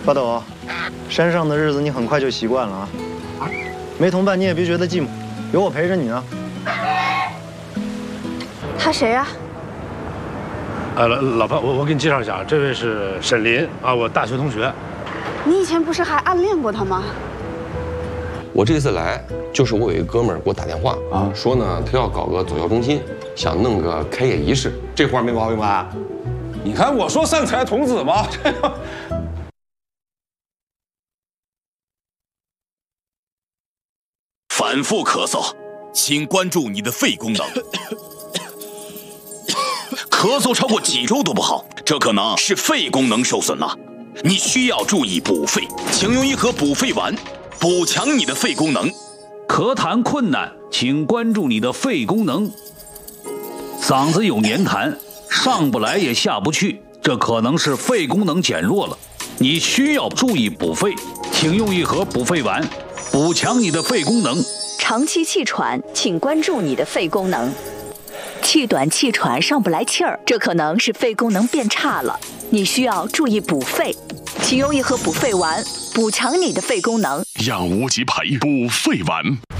八斗，山上的日子你很快就习惯了啊。没同伴你也别觉得寂寞，有我陪着你呢。 他谁呀？ 老潘，我给你介绍一下，这位是沈林啊，我大学同学。 你以前不是还暗恋过他吗？ 我这次来就是我有一个哥们儿给我打电话啊，说呢他要搞个走校中心，想弄个开业仪式，这活儿没毛病吧？ 你看我说善财童子吗？这个。 反复咳嗽，请关注你的肺功能。咳嗽超过几周都不好，这可能是肺功能受损了。你需要注意补肺，请用一盒补肺丸，补强你的肺功能。 咳痰困难，请关注你的肺功能。嗓子有黏痰，上不来也下不去，这可能是肺功能减弱了。你需要注意补肺，请用一盒补肺丸，补强你的肺功能。 长期气喘，请关注你的肺功能。气短气喘上不来气儿，这可能是肺功能变差了，你需要注意补肺，请用一盒补肺丸，补强你的肺功能。 养无极培补肺丸。